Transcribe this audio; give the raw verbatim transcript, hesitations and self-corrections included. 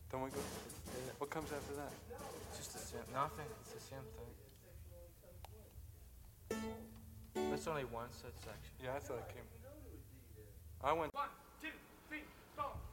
Then we go. Yeah. What comes after that? Just the same. Nothing. It's the same thing. That's only one set section. Yeah, I thought it came. I went. One, two, three, four.